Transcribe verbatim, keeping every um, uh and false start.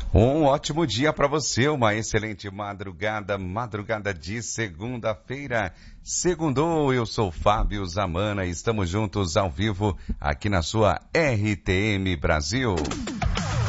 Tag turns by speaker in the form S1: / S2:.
S1: Um ótimo dia para você, uma excelente madrugada, madrugada de segunda-feira. Segundou, eu sou Fábio Zamana e estamos juntos ao vivo aqui na sua R T M Brasil.